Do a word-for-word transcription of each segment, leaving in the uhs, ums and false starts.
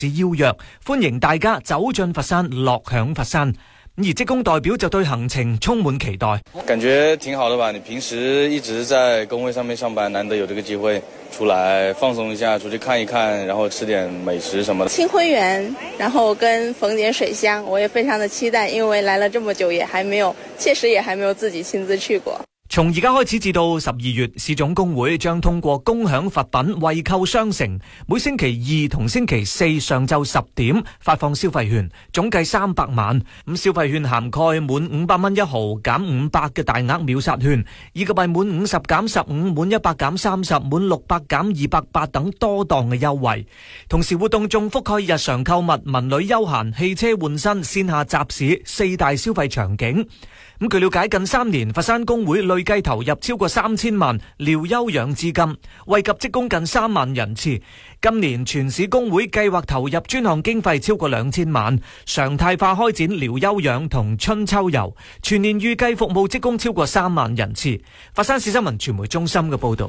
邀約，歡迎大家走進佛山，樂享佛山。而職工代表就對行程充滿期待， 感覺挺好的吧？你平時一直在工位上面上班，難得有這個機會出來放鬆一下，出去看一看，然後吃點美食什麼的。 清暉園，然後跟逢節水鄉，我也非常的期待，因為來了這麼久，也還沒有，確實也還沒有自己親自去過。 從而家開始至到十二月，市總工會將通過共享佛品惠購商城，每星期二同星期四上晝十點發放消費券，總計三百萬。咁消費券涵蓋滿五百蚊一毫減五百嘅大額秒殺券，以及係滿五十減十五、滿一百減三十、滿六百減二百八等多檔嘅優惠。同時活動仲覆蓋日常購物、文旅休閒、汽車換新、線下集市四大消費場景。咁據了解，近三年佛山工會累計投入超過三千萬療休養資金，惠及職工近三萬人次。今年全市工會計劃投入專項經費超過兩千萬，常態化開展療休養同春秋遊，全年預計服務職工超過三萬人次。佛山市新聞傳媒中心嘅報道。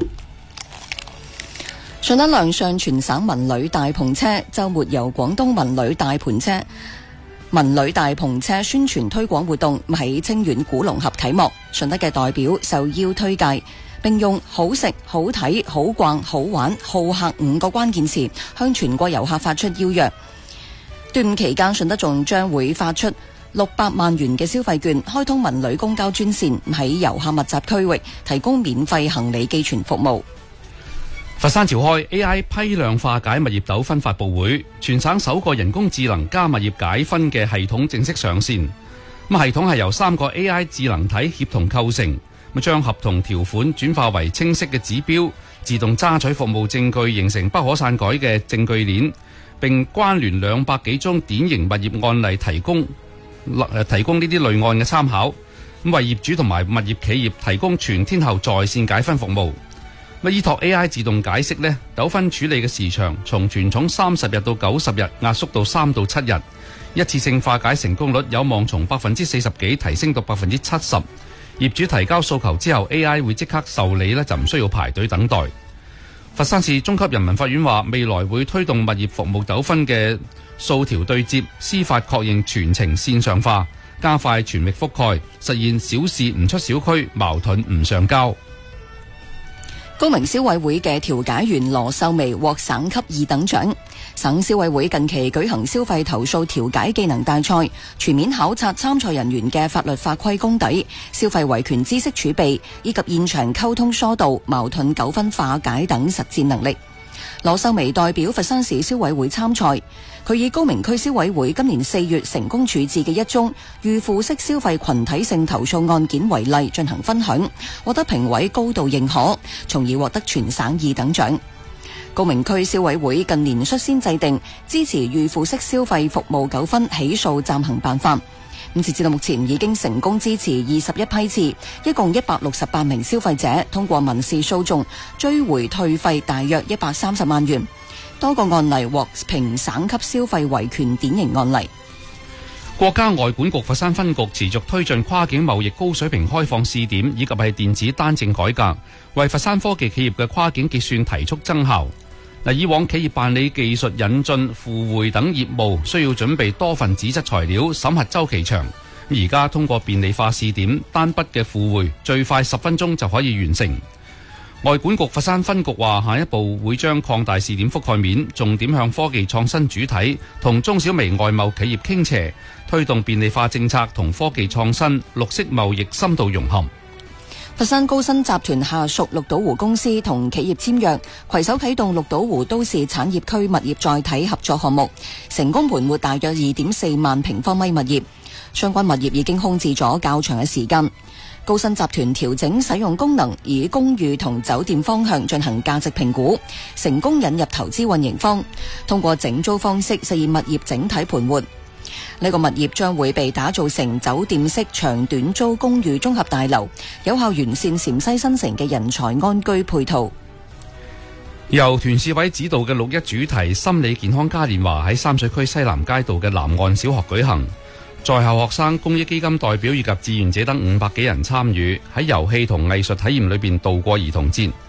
順德亮相全省文旅大篷車，週末由廣東文旅大篷車文旅大篷車宣傳推廣活動喺清遠古龍峽啟幕，順德嘅代表受邀推介，並用好食、好睇、好逛、好玩、好客五個關鍵詞向全國遊客發出邀約。端午期間，順德仲將會發出六百萬元嘅消費券，開通文旅公交專線，喺遊客密集區域提供免費行李寄存服務。 佛山召開 A I 批量化解物業糾紛發佈會，全省首個人工智能加物業解紛嘅系統正式上線。咁系統係由三個 A I 智能體協同構成，咁將合同條款轉化為清晰嘅指標，自動揸取服務證據，形成不可篡改嘅證據鏈，並關聯兩百幾宗典型物業案例，提供提供呢啲類案嘅參考，咁為業主同埋物業企業提供全天候在線解紛服務。依託 A I 自動解釋呢，糾紛處理嘅時長從傳統三十日到九十日壓縮到三到七日，一次性化解成功率有望從百分之四十幾提升到百分之七十。業主提交訴求之後 ，A I 會即刻受理呢，就唔需要排隊等待。佛山市中級人民法院話，未來會推動物業服務糾紛嘅數條對接、司法確認全程線上化，加快全域覆蓋，實現小事唔出小區，矛盾唔上交。 高明消委會嘅調解員羅秀薇獲省級二等獎。省消委會近期舉行消費投訴調解技能大賽，全面考察參賽人員嘅法律法規功底、消費維權知識儲備以及現場溝通疏導、矛盾糾紛化解等實戰能力。羅秀薇代表佛山市消委會參賽，佢以高明區消委會今年四月成功處置嘅一宗預付式消費群體性投訴案件為例進行分享，獲得評委高度認可，從而獲得全省二等獎。高明區消委會近年率先制定支持預付式消費服務糾紛起訴暫行辦法。咁截至到目前已經成功支持二十一批次，一共一百六十八名消費者通過民事訴訟追回退費大約一百三十萬元，多個案例獲評省級消費維權典型案例。 國家外管局佛山分局持續推進跨境貿易高水平開放試點，以及係電子單證改革，為佛山科技企業嘅跨境結算提速增效。嗱，以往企業辦理技術引進、付匯等業務需要準備多份紙質材料，審核周期長。而家通過便利化試點，單筆嘅付匯最快十分鐘就可以完成。外管局佛山分局話，下一步會將擴大試點覆蓋面，重點向科技創新主體同中小微外貿企業傾斜，推動便利化政策同科技創新、綠色貿易深度融合。 佛山高新集團下屬綠島湖公司同企業簽約，攜手啟動綠島湖都市產業區物業載體合作項目，成功盤活大約二點四萬平方米物業。相關物業已經空置咗較長嘅時間。高新集團調整使用功能，以公寓同酒店方向進行價值評估，成功引入投資運營方，通過整租方式實現物業整體盤活。呢個物業將會被打造成酒店式長短租公寓綜合大樓，有效完善陝西新城嘅人才安居配套。 由團市委指導嘅六一主題心理健康嘉年華喺三水區西南街道嘅南岸小學舉行，在校學生、公益基金代表以及志願者等五百幾人參與，喺遊戲同藝術體驗裏邊度過兒童節。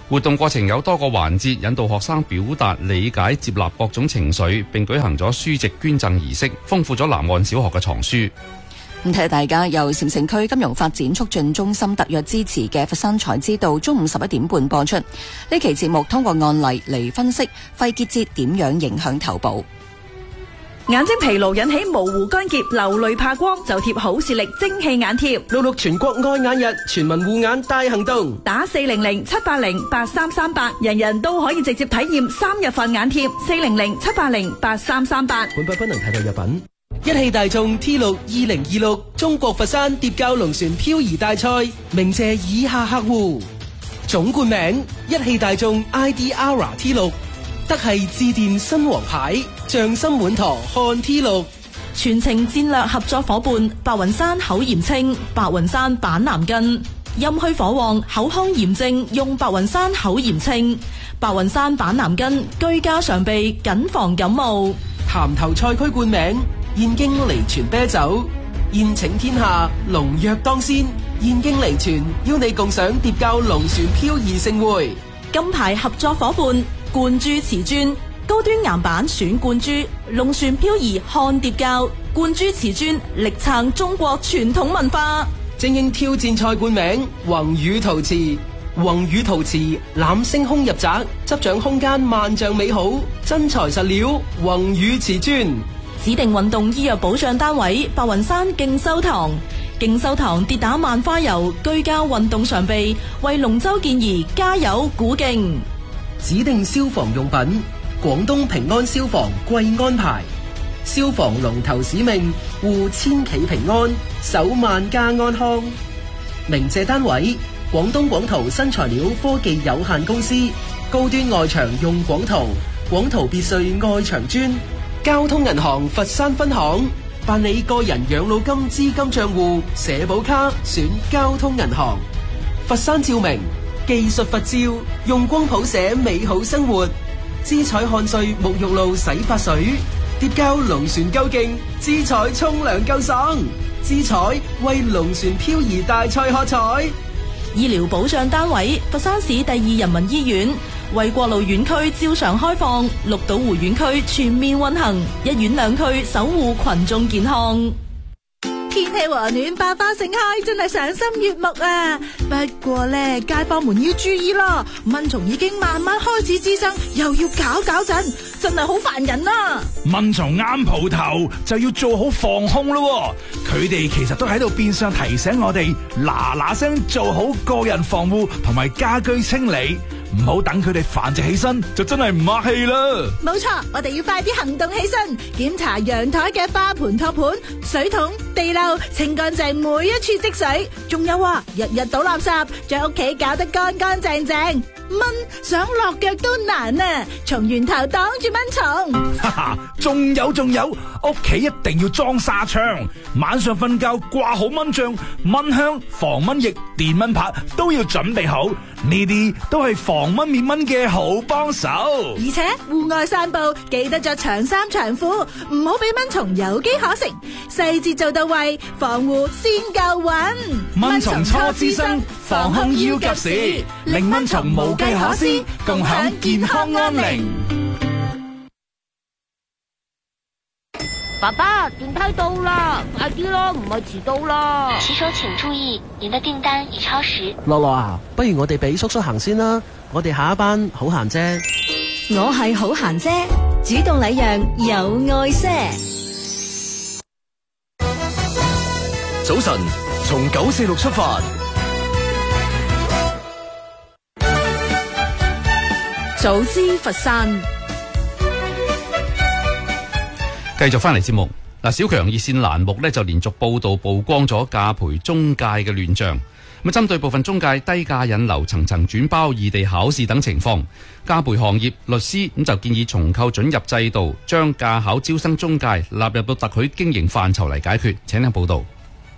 活動過程有多個環節，引導學生表達、理解、接納各種情緒，並舉行咗書籍捐贈儀式，豐富咗南岸小學嘅藏書。 咁睇下大家由禪城區金融發展促進中心特約支持嘅佛山財知道，中午十一點半播出。呢期節目通過案例嚟分析肺結節點樣影響頭部。 眼睛疲勞引起模糊乾澀、流淚怕光，就貼好視力精氣眼貼。 六六全國愛眼日，全民護眼大行動。 打四零零七八零八三三八，人人都可以直接體驗三日份眼貼。四零零七八零八三三八。 本品不能替代藥品。一汽大眾 T 六二零二六中國佛山疊滘龍船漂移大賽，鳴謝以下客戶：總冠名一汽大眾 I D R T 六。德系致電新王牌，匠心滿堂看 T 六。 全程戰略合作伙伴白雲山口炎清，白雲山板藍根。陰虛火旺口腔炎症用白雲山口炎清，白雲山板藍根居家常備，謹防感冒。 潭頭賽區冠名燕京梨泉啤酒，宴請天下龍躍當先，燕京梨泉邀你共賞疊滘龍船漂移盛會。 金牌合作伙伴冠珠瓷磚，高端岩板選冠珠，龍船漂移看疊滘，冠珠瓷磚力撐中國傳統文化。 精英挑戰賽冠名宏宇陶瓷，宏宇陶瓷攬星空入宅，執掌空間萬丈美好，真材實料宏宇瓷磚。 指定運動醫藥保障單位白雲山勁修堂，勁修堂跌打萬花油居家運動常備，為龍舟健兒加油鼓勁。 指定消防用品廣東平安消防貴安牌，消防龍頭使命護千企平安，守萬家安康。鳴謝單位廣東廣圖新材料科技有限公司，高端外牆用廣圖，廣圖別墅外牆磚。交通銀行佛山分行辦理個人養老金資金賬戶社保卡，選交通銀行。佛山照明技術佛照，用光譜寫美好生活。姿彩漢瑞沐浴露洗髮水，疊滘龍船夠勁，姿彩沖涼夠爽，姿彩為龍船漂移大賽喝彩。 醫療保障單位佛山市第二人民醫院，為國路院區照常開放，綠島湖院區全面運行，一院兩區守護群眾健康。 天氣和暖，百花盛開，真係賞心悅目啊！不過呢，街坊們要注意啦，蚊蟲已經慢慢開始滋生，又要搞搞震，真係好煩人啊！ 蚊蟲啱蒲頭就要做好防控咯，佢哋其實都喺度變相提醒我哋嗱嗱聲做好個人防護同埋家居清理，唔好等佢哋繁殖起身就真係唔客氣啦。 冇錯，我哋要快啲行動起身，檢查陽台嘅花盆托盤、水桶、地漏，清乾淨每一處積水。仲有啊，日日倒垃圾，將屋企搞得乾乾淨淨。蚊想落腳都難啊！從源頭擋住蚊蟲。 哈哈，仲有仲有，屋企一定要裝紗窗，晚上瞓覺掛好蚊帳、蚊香、防蚊液、電蚊拍都要準備好，呢啲都係防蚊滅蚊嘅好幫手。 而且戶外散步記得着長衫長褲，唔好俾蚊蟲有機可乘，細節做到位，防護先夠穩。 蚊蟲初滋生，防控要及時，令蚊蟲無計可施，共享健康安寧。 爸爸，電梯到啦，快啲咯，唔係遲到啦。 騎手請注意，您的訂單已超時。 樂樂啊，不如我哋俾叔叔行先啦，我哋下一班好閒啫。 我係好閒啫，主動禮讓有愛些。 早晨，從九四六出發。 早知佛山， 繼續翻嚟節目嗱，小強熱線欄目呢就連續報道曝光咗價培中介嘅亂象。咁針對部分中介低價引流、層層轉包、異地考試等情況，價培行業律師咁就建議重構准入制度，將價考招生中介納入到特許經營範疇嚟解決。請聽報道。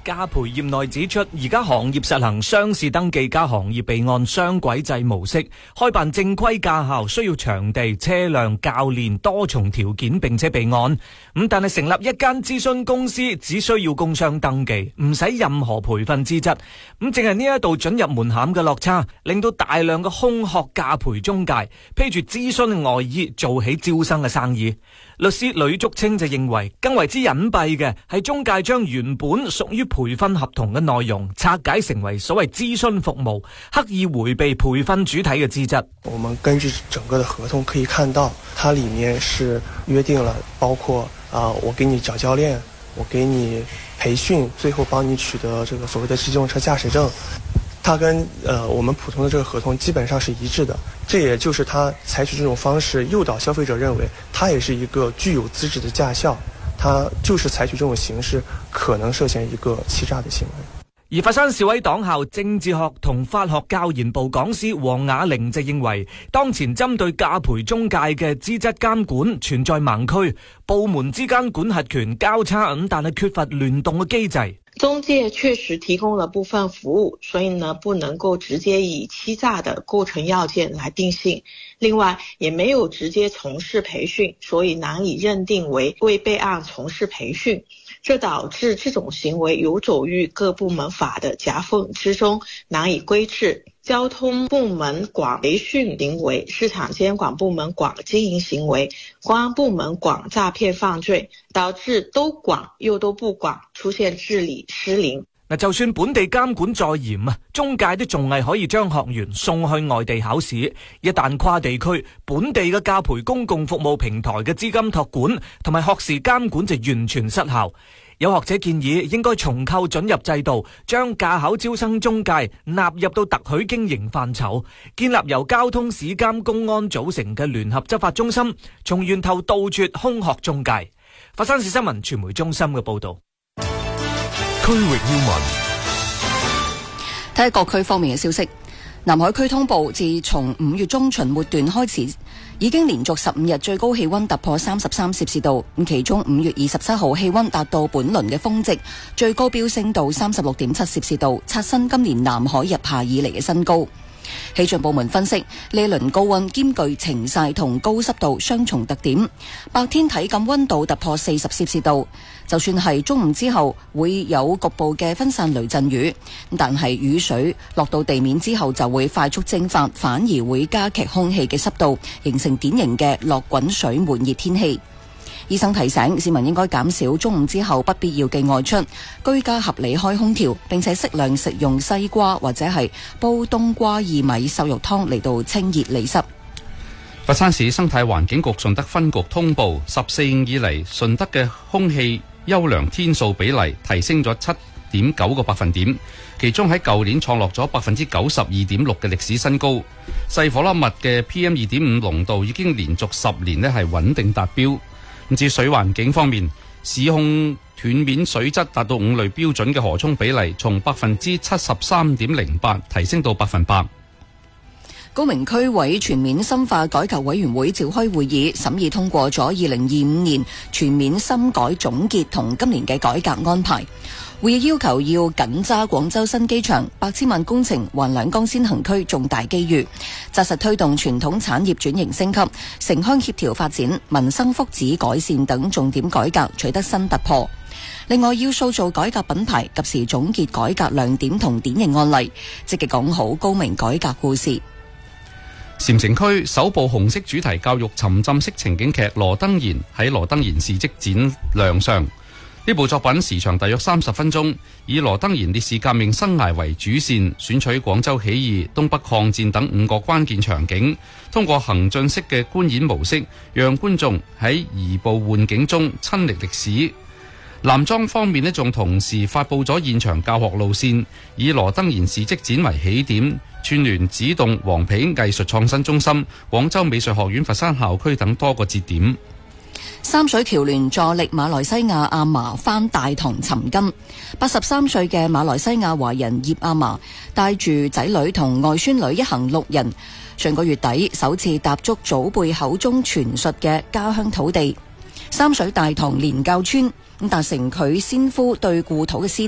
價培業內指出，而家行業實行商事登記加行業備案雙軌制模式，開辦正規駕校需要場地、車輛、教練多重條件，並且備案。咁但係成立一間諮詢公司只需要工商登記，唔使任何培訓資質。咁正係呢一度准入門檻嘅落差，令到大量嘅空殼價培中介披住諮詢外衣做起招生嘅生意。律師呂竹清就認為，更為之隱蔽嘅係中介將原本屬於培訓合同嘅內容拆解成為所謂諮詢服務，刻意迴避培訓主體嘅資質。 我們根據整個的合同可以看到，它裡面是約定了包括啊、呃，我給你找教練，我給你培訓，最後幫你取得這個所謂的機動車駕駛證。它跟呃我們普通的這個合同基本上是一致的，這也就是它採取這種方式誘導消費者認為它也是一個具有資質的駕校，它就是採取這種形式可能涉嫌一個欺詐的行為。 而佛山市委黨校政治學同法學教研部講師黃雅玲就認為，當前針對價培中介嘅資質監管存在盲區，部門之間管轄權交叉，咁但係缺乏聯動嘅機制。 中介確實提供了部分服務，所以呢不能夠直接以欺詐的構成要件來定性。另外，也沒有直接從事培訓，所以難以認定為未備案從事培訓。這導致這種行為游走於各部門法的夾縫之中，難以規制。交通部門廣培訓行為，市場監管部門廣經營行為，公安部門廣詐騙犯罪，導致都廣又都不廣，出現治理失靈。 嗱，就算本地監管再嚴啊，中介都仲係可以將學員送去外地考試。一旦跨地區，本地嘅價培公共服務平台嘅資金託管同埋學時監管就完全失效。有學者建議應該重構准入制度，將駕考招生中介納入到特許經營範疇，建立由交通、市監、公安組成嘅聯合執法中心，從源頭杜絕空殼中介。佛山市新聞傳媒中心嘅報道。 區域要聞， 睇下各區方面嘅消息。南海區通報，自從五月中旬末段開始，已經連續十五日最高氣溫突破三十三攝氏度。咁其中五月二十七號氣溫達到本輪嘅峰值，最高飆升到三十六點七攝氏度，刷新今年南海入夏以嚟嘅新高。氣象部門分析，呢一輪高溫兼具晴曬同高濕度雙重特點，白天體感溫度突破四十攝氏度，就算係中午之後會有局部嘅分散雷陣雨，但係雨水落到地面之後就會快速蒸發，反而會加劇空氣嘅濕度，形成典型嘅落滾水悶熱天氣。醫生提醒市民應該減少中午之後不必要嘅外出，居家合理開空調，並且適量食用西瓜或者係煲冬瓜薏米瘦肉湯嚟到清熱利濕。 佛山市生態環境局順德分局通報，十四五以嚟順德嘅空氣優良天數比例提升咗七點九個百分點，其中喺舊年創落咗百分之九十二點六嘅歷史新高。細顆粒物嘅 P M 二點五濃度已經連續十年呢係穩定達標。咁至水環境方面，市控斷面水質達到五類標準嘅河涌比例，從百分之七十三點零八提升到百分百。 高明區委全面深化改革委員會召開會議，審議通過咗二零二五年全面深改總結同今年嘅改革安排。會議要求要緊揸廣州新機場、八千萬工程、橫兩江先行區重大機遇，紮實推動傳統產業轉型升級、城鄉協調發展、民生福祉改善等重點改革取得新突破。另外，要塑造改革品牌，及時總結改革亮點同典型案例，積極講好高明改革故事。 禪城區首部紅色主題教育沉浸式情景劇《羅登賢》喺羅登賢事蹟展亮相。呢部作品時長大約三十分鐘，以羅登賢烈士革命生涯為主線，選取廣州起義、東北抗戰等五個關鍵場景，通過行進式嘅觀演模式，讓觀眾喺移步換景中親歷歷史。男裝方面呢，仲同時發佈咗現場教學路線，以羅登賢事蹟展為起點，串聯指動黃皮藝術創新中心、廣州美術學院佛山校區等多個節點。 三水僑聯助力馬來西亞阿嫲返大堂尋根。八十三歲嘅馬來西亞華人葉阿嫲帶住仔女同外孫女一行六人，上個月底首次踏足祖輩口中傳述嘅家鄉土地三水大棠蓮教村，咁達成佢先夫對故土嘅思念。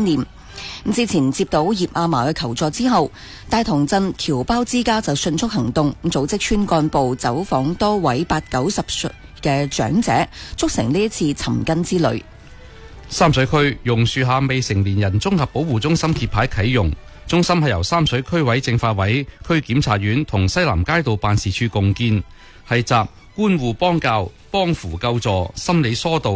咁之前接到葉阿嫲嘅求助之後，大棠鎮僑胞之家就迅速行動，組織村幹部走訪多位八九十歲嘅長者，促成呢一次尋根之旅。 三水區榕樹下未成年人綜合保護中心揭牌啟用，中心係由三水區委政法委、區檢察院同西南街道辦事處共建，係集關護幫教、幫扶救助、心理疏導